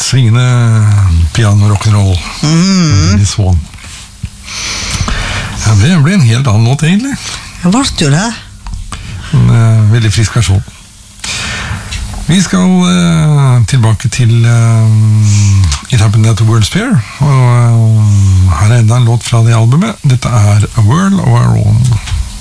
svingende piano rock'n'roll. Nils Swan. Ja, det ble en helt annen låt egentlig. Det ble jo det. En veldig frisk versjon. Vi skal tilbake til It Happened at the World's Fair, og her er enda en låt fra det albumet. Dette er A World of Our Own.